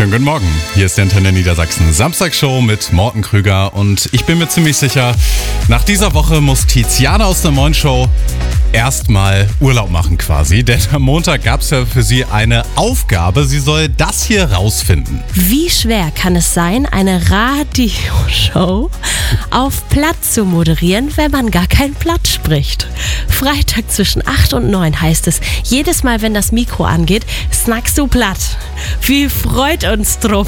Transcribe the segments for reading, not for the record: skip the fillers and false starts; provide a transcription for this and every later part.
Schönen guten Morgen. Hier ist die Antenne Niedersachsen Samstagshow mit Morten Krüger und ich bin mir ziemlich sicher, nach dieser Woche muss Tiziana aus der Moin Show erstmal Urlaub machen quasi, denn am Montag gab es ja für sie eine Aufgabe, sie soll das hier rausfinden. Wie schwer kann es sein, eine Radioshow auf Platt zu moderieren, wenn man gar kein Platt spricht? Freitag zwischen 8 und 9 heißt es, jedes Mal, wenn das Mikro angeht, snackst du Platt. Wie freut uns drum.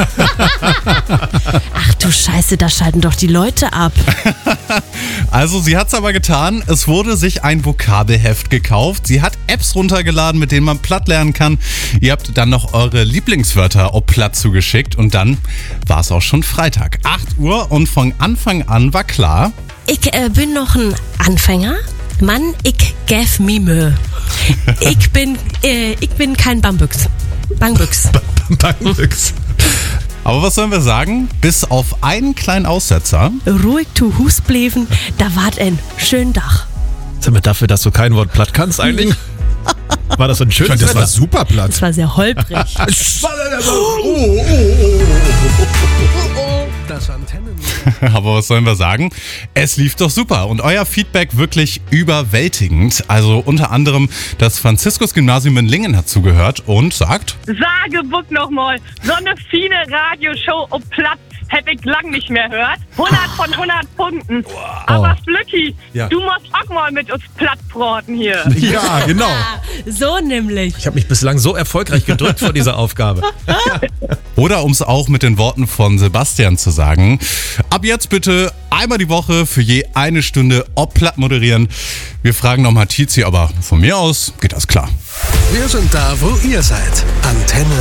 Ach du Scheiße, da schalten doch die Leute ab. Also sie hat's aber getan, es wurde sich ein Vokabelheft gekauft, sie hat Apps runtergeladen, mit denen man Platt lernen kann. Ihr habt dann noch eure Lieblingswörter auf Platt zugeschickt und dann war es auch schon Freitag, 8 Uhr und von Anfang an war klar: Ich bin noch ein Anfänger. Mann, ich gäf mi Mühe. Ich bin kein Bambüchs. Bangbüchs. Bangbüchs. Aber was sollen wir sagen? Bis auf einen kleinen Aussetzer. Ruhig zu Hus bleiben, da wart ein schön Dach. Sag mal, dafür, dass du kein Wort platt kannst eigentlich? War das so ein schönes Das war super platt. Das war sehr holprig. Aber was sollen wir sagen? Es lief doch super und euer Feedback wirklich überwältigend. Also unter anderem das Franziskus-Gymnasium in Lingen hat zugehört und sagt: Sagebuck nochmal, so eine fine Radioshow auf Platt hätte ich lang nicht mehr gehört. 100 von 100 Punkten. Aber Flücki, Ja. du musst auch mal mit uns Plattbraten hier. Ja, genau. So nämlich. Ich habe mich bislang so erfolgreich gedrückt vor dieser Aufgabe. Oder um es auch mit den Worten von Sebastian zu sagen: Ab jetzt bitte einmal die Woche für je eine Stunde ob Platt moderieren. Wir fragen nochmal Tizi, aber von mir aus geht das klar. Wir sind da, wo ihr seid. Antenne